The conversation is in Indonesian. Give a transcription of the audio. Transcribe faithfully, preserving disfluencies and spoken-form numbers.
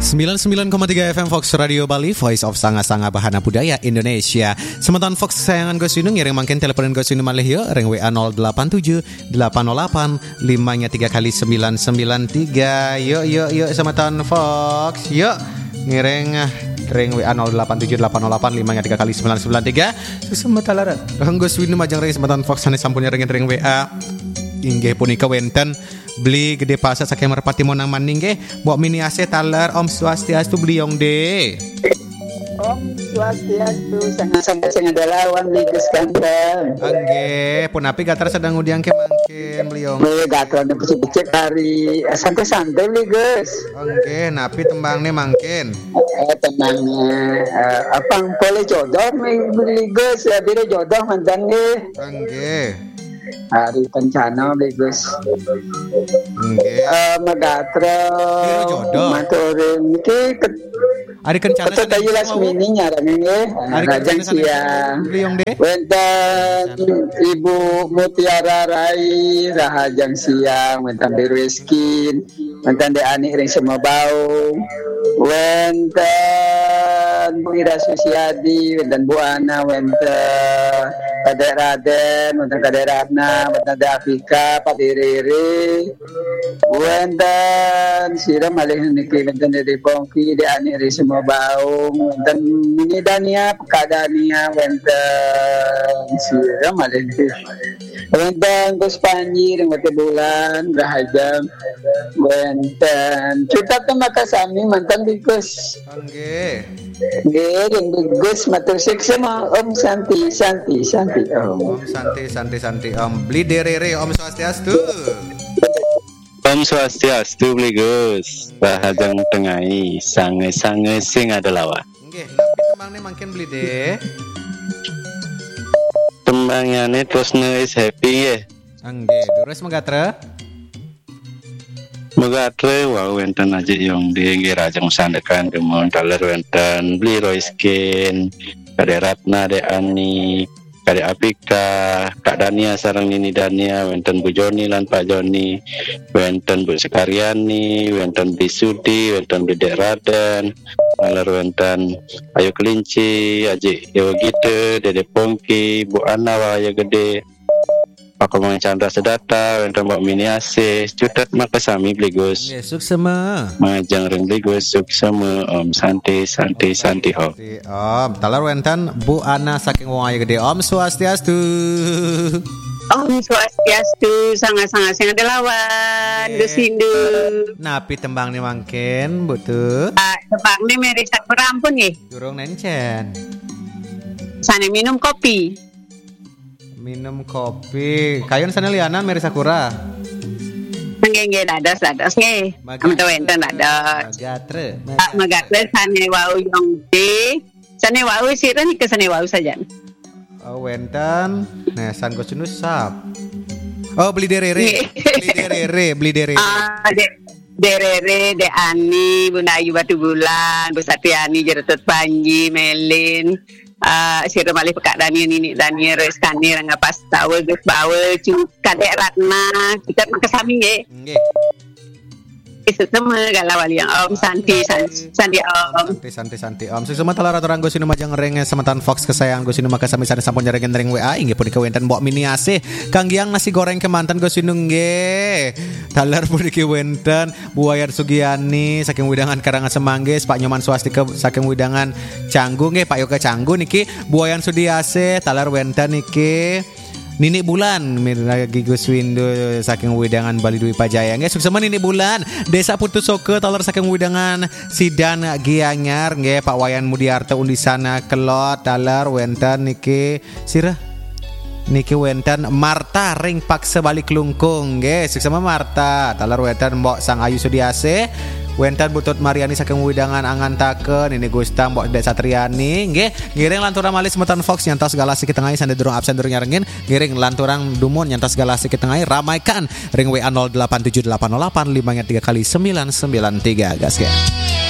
sembilan puluh sembilan koma tiga F M Fox Radio Bali, Voice of Sanga-Sanga Bahana Budaya Indonesia. Sementan Fox sayangan Go Sinu ngiring mangkin teleponin Go Sinu malih yo ring W A nol delapan tujuh delapan nol delapan lima nya tiga kali sembilan sembilan tiga. Yuk yuk yuk sementan Fox. Yuk ngiring ring W A nol delapan tujuh delapan nol delapan lima nya tiga kali sembilan sembilan tiga. Sementan larat. Go Sinu majang ring sementan Fox sane sampunnya ring ring W A. Inggih punika wenten beli gede pasar saking merpati monang maning nggih mbok mini ase taler Om Swastiastu beliong de Om Swastiastu sangat-sangat sing lawan liges ganteng nggih punapi gatar sedang udiang ke mangkin beliong nggih gatar ne becik hari santai-santai liges nggih napi tembangne mangkin eh temangnya uh, apa boleh jodoh liges ya bire jodoh mantan nggih nggih hari pencana bagus. Nggih. Eh Megatra. Kira jodoh. Maturin iki ari kencana sana Lasmini nyaran nggih. Rajang siang. Beliong de. Wenten Ibu Mutiara Rai rahajang siang, wenten Berweskin, wenten De Ani ring semua bau. Wenten Bu Ira Susiadi, wenten Bu Ana, wenten Kadek Raden, wenten Kadek Ratna, wenten De Afika, Pak Diriri, wenten Siram malih niki, wenten De Pongki, De Ani ring semua bau, wenten Mini Dania, Kak Dania, wenten Siram malih niki. Wenten Gus Panji ring wete bulan rahajang wenten kita temaka sami mantan Gus nggih nggih ring Gus matur siksa Om Santi Santi Santi Om Om Santi Santi Santi Om beli derere Om Swastiastu Om Swastiastu beli Gus rahajang tengai sange-sange sing adelawa nggih napi temangne mangkin beli de tembangane terus is happy ya. Nggih, terus megatre. Megatre wow wenten aja yang di nggih rajang sandekan demon taler wenten beli Roiskin, Kade Ratna, De Ani, Kade Apika, Kak Dania sareng Nini Dania, wenten Bu Joni lan Pak Joni, wenten Bu Sekariani, wenten Bu Sudi, wenten Bu Dek Raden, lalu wenten Ayu Kelinci, Aji Dewa Gita, Dede Pongki, Bu Ana Waya Gede, Pak Komang Chandra Sedata, wenten Mbak Mini Asis, cutat makasami Bligos. Nggih, suksema. Majang ring Bligos suksema Om Santi Santi Santi Ho. Om, talar wenten Bu Ana saking Waya Gede. Om Swastiastu. Om Swastiastu sangat-sangat sing adelawan Gusindu. Napi tembang ni mangkin butuh. Ah, tembang ni meri sakura ampun nggih. Durung nencen. Sane minum kopi. Minum kopi. Kayun sana lianan meri sakura. Nggih nggih dados dados nggih. Ampun wenten dados. Magatre. Ah, magatre sane wau yong de. Sane wau sira ni ke sane wau saja. Oh, wenten. Nah, san Go Sinu sap. Oh, beli derere. Beli derere, beli derere. Ah, de derere, De Ani, Bunda Ayu Batu Bulan, Bu Satriani, Jeretut Panji, Melin, ah, Sira Malih Pekak Dani, Nini Dani, Rois Kani, Rangga Pastawa, Gus Bawa, Kadek Ratna, kita makasami nggih. Nggih. Semua galau yang Om Santi Santi, Santi Om Santi Santi Santi Om sesama talar aturang Go Sinu majang reng sementan Fox kesayangan Go Sinu maka sami sane sampun nyarengen ring W A inggih punika wenten mbok mini ase Kang Giang nasi goreng ke mantan Go Sinu nggih talar puniki wenten Buayar Sugiani saking widangan Karangan Semangge Pak Nyoman Swastika saking widangan Canggu nggih Pak Yoga Canggu niki Buayan Sudiase talar wenten niki Nini Bulan lagi Gus Windu saking widangan Bali Dwi Pajaya nggih suksema Nini Bulan Desa Putusoke taler saking widangan Sidan Gianyar nggih Pak Wayan Mudiarto Undisana Kelot taler wenten niki sirah niki wenten Marta ring paksa balik lungkung nggih suksema Marta taler wenten Mbok Sang Ayu Sudiase wenten Butut Mariani saking widangan Angantakeun ini Gusta Mbok Dek Satriani nggih ngiring lanturan malih semetan Fox nyantos galasi kitengah sande durung absen durung nyarengin ngiring lanturan dumun nyantos galasi kitengah ramaikan ring W A nol delapan tujuh delapan nol delapan lima nya tiga kali sembilan sembilan tiga gas ya.